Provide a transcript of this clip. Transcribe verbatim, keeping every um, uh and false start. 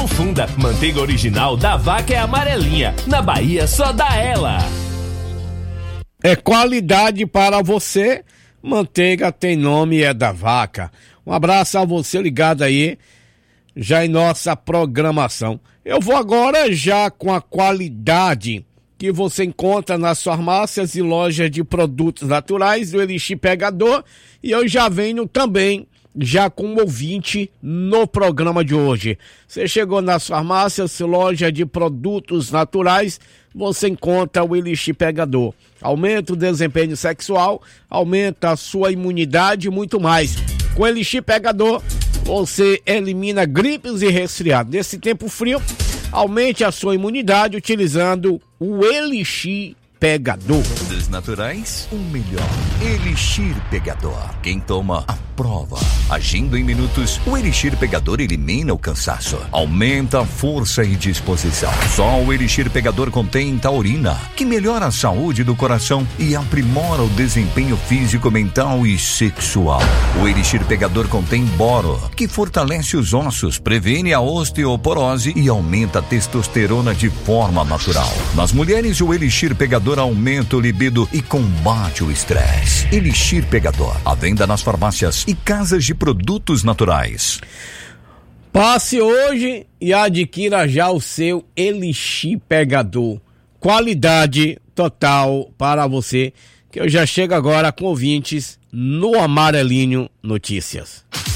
confunda, manteiga original da Vaca é amarelinha, na Bahia só dá ela. É qualidade para você, manteiga tem nome, é da Vaca. Um abraço a você ligado aí, já em nossa programação. Eu vou agora já com a qualidade que você encontra nas farmácias e lojas de produtos naturais do Elixir Pegador, e eu já venho também já com um ouvinte no programa de hoje. Você chegou nas farmácias, loja de produtos naturais, você encontra o Elixir Pegador. Aumenta o desempenho sexual, aumenta a sua imunidade e muito mais. Com o Elixir Pegador, você elimina gripes e resfriados. Nesse tempo frio, aumente a sua imunidade utilizando o Elixir Pegador. Dos naturais, o melhor. Elixir Pegador. Quem toma, aprova. Agindo em minutos, o Elixir Pegador elimina o cansaço, aumenta a força e disposição. Só o Elixir Pegador contém taurina, que melhora a saúde do coração e aprimora o desempenho físico, mental e sexual. O Elixir Pegador contém boro, que fortalece os ossos, previne a osteoporose e aumenta a testosterona de forma natural. Nas mulheres, o Elixir Pegador aumenta o libido e combate o estresse. Elixir Pegador, à venda nas farmácias e casas de produtos naturais. Passe hoje e adquira já o seu Elixir Pegador. Qualidade total para você, que eu já chego agora com ouvintes no Amarelinho Notícias.